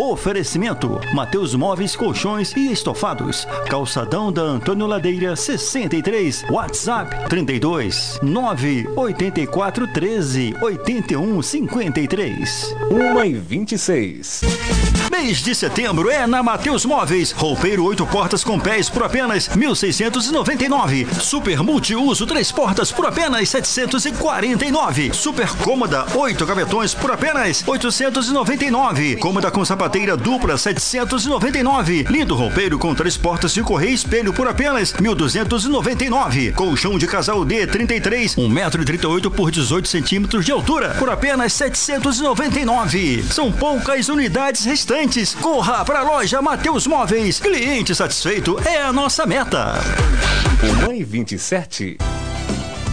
Oferecimento: Mateus Móveis, Colchões e Estofados. Calçadão da Antônio Ladeira 63. WhatsApp 32 984 13 81 53. 1h26. Mês de setembro é na Mateus Móveis. Roupeiro 8 portas com pés por apenas 1.699. Super multiuso 3 portas por apenas 749. Super cômoda 8 gavetões por apenas 899. Cômoda com sapateira dupla 799. Lindo roupeiro com 3 portas de correia e espelho por apenas 1.299. Colchão de casal D 33, 1,38 m por 18 centímetros de altura por apenas 799. São poucas unidades restantes. Corra para a loja Mateus Móveis. Cliente satisfeito é a nossa meta. 1h27.